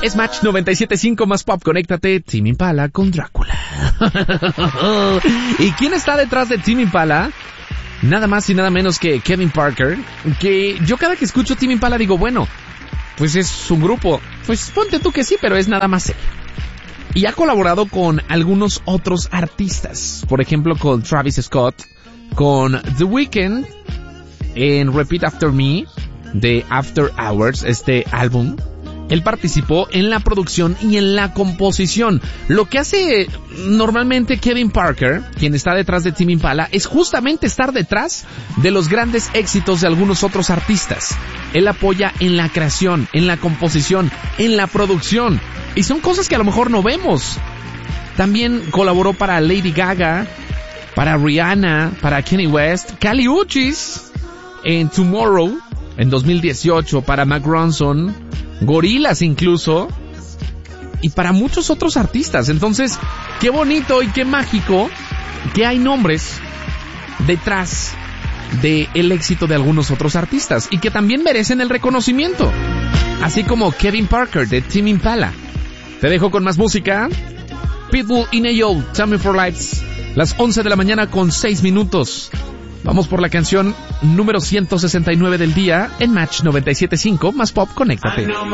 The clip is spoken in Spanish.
Es Match 97.5 más pop. Conéctate, Tame Impala con Drácula. ¿Y quién está detrás de Tame Impala? Nada más y nada menos que Kevin Parker. Que yo cada que escucho Tame Impala digo, bueno, pues es un grupo. Pues ponte tú que sí, pero es nada más él. Y ha colaborado con algunos otros artistas. Por ejemplo, con Travis Scott, con The Weeknd, en Repeat After Me, de After Hours, este álbum. Él participó en la producción y en la composición. Lo que hace normalmente Kevin Parker, quien está detrás de Tame Impala, es justamente estar detrás de los grandes éxitos de algunos otros artistas. Él apoya en la creación, en la composición, en la producción. Y son cosas que a lo mejor no vemos. También colaboró para Lady Gaga, para Rihanna, para Kanye West, Kali Uchis en Tomorrow, en 2018, para Mark Ronson, Gorillaz incluso, y para muchos otros artistas. Entonces, qué bonito y qué mágico que hay nombres detrás del éxito de algunos otros artistas y que también merecen el reconocimiento, así como Kevin Parker de Tame Impala. Te dejo con más música. Pitbull y Neo, Time for Lives, las 11 de la mañana con 6 minutos. Vamos por la canción número 169 del día en Match 97.5 más pop. Conéctate.